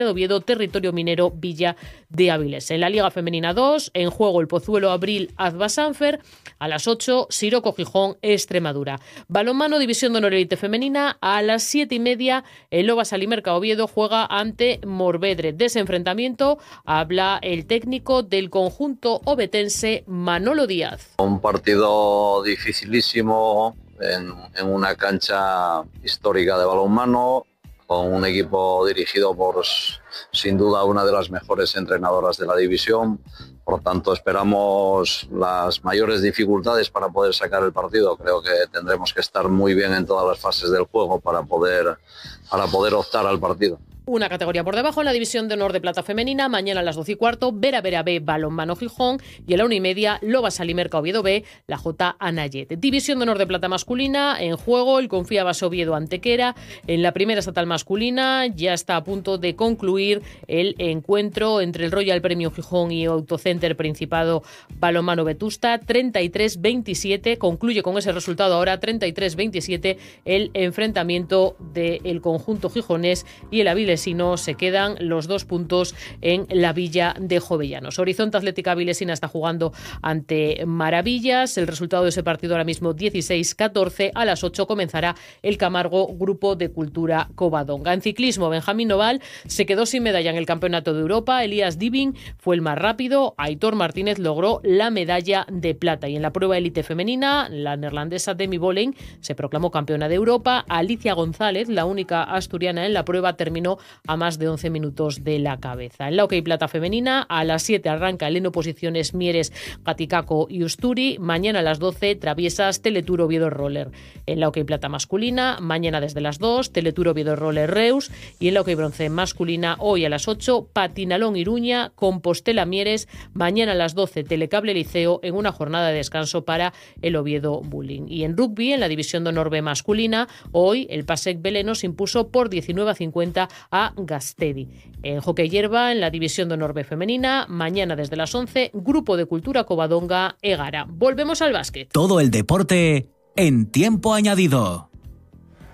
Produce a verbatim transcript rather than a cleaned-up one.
de Oviedo, Territorio Minero, Villa de Áviles. En la Liga Femenina dos, en juego el Pozuelo Abril, Azba Sanfer. A las ocho, Siroco Gijón, Extremadura. Balonmano, División de Honor Elite Femenina. A las siete y media, el Lobas Alimerca Oviedo juega ante Morvedre. De ese enfrentamiento habla el técnico del conjunto ovetense, Manolo Díaz. Un partido dificilísimo en, en una cancha histórica de balonmano, con un equipo dirigido por, sin duda, una de las mejores entrenadoras de la división. Por tanto, esperamos las mayores dificultades para poder sacar el partido. Creo que tendremos que estar muy bien en todas las fases del juego para poder, para poder optar al partido. Una categoría por debajo en la División de Honor de Plata Femenina. Mañana a las doce y cuarto, Vera Vera B, Balonmano Gijón. Y a la una y media, Lobas Alimerca Oviedo B, la J. Anayet. División de Honor de Plata Masculina. En juego, el Confía Base Oviedo Antequera. En la primera estatal masculina ya está a punto de concluir el encuentro entre el Royal Premio Gijón y Autocenter Principado Balonmano Vetusta. treinta y tres veintisiete. Concluye con ese resultado ahora, treinta y tres veintisiete, el enfrentamiento del conjunto gijonés y el Avilés. Si no, se quedan los dos puntos en la Villa de Jovellanos. Horizonte Atlética Avilesina está jugando ante Maravillas. El resultado de ese partido ahora mismo dieciséis catorce. A las ocho comenzará el Camargo Grupo de Cultura Covadonga. En ciclismo, Benjamín Noval se quedó sin medalla en el Campeonato de Europa. Elías Dibing fue el más rápido. Aitor Martínez logró la medalla de plata. Y en la prueba élite femenina, la neerlandesa Demi Vollering se proclamó campeona de Europa. Alicia González, la única asturiana en la prueba, terminó a más de once minutos de la cabeza. En la hockey plata femenina, a las siete arranca el en oposiciones Mieres, Gaticaco y Usturi. Mañana a las doce, Traviesas, Teletur Oviedo Roller. En la hockey plata masculina, mañana desde las dos, Teletur Oviedo Roller Reus. Y en la hockey bronce masculina, hoy a las ocho, Patinalón Iruña, Compostela Mieres. Mañana a las doce, Telecable Liceo, en una jornada de descanso para el Oviedo Bullying. Y en rugby, en la división de honor B masculina, hoy el Pasec Beleno se impuso por diecinueve a cincuenta a Gastedi. En hockey hierba, en la división de honor B femenina, mañana desde las once, Grupo de Cultura Covadonga Egara. Volvemos al básquet. Todo el deporte en tiempo añadido.